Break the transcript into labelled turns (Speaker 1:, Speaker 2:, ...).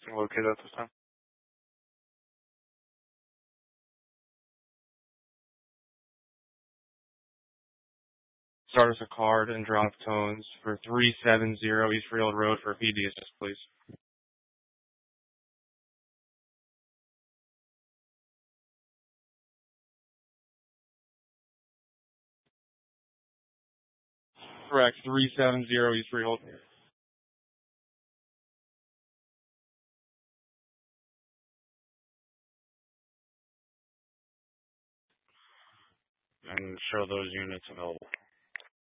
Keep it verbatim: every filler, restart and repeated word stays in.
Speaker 1: Located at this time. Start us a card and drop tones for three seven zero East Freehold Road for P D assist, please. Correct, three seven zero East Freehold. And show those units available.